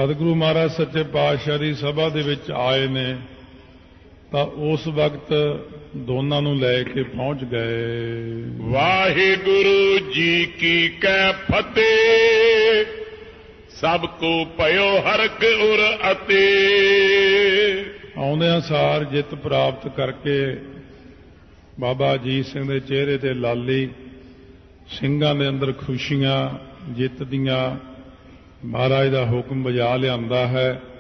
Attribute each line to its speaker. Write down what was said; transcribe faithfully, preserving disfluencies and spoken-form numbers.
Speaker 1: सतगुरु महाराज सच्चे पातशाह की सभा दे विच आए ने तां उस वक्त दोनों नूं लै के पहुंच गए।
Speaker 2: वाहिगुरु जी की कै फतेह सबको पयो हरक उर अते।
Speaker 1: आउंदियां सार जित प्राप्त करके बाबा अजीत सिंह दे चेहरे ते लाली, ਸਿੰਘਾਂ ਦੇ अंदर खुशियां जित दियां महाराज का हुक्म बजा लिया है।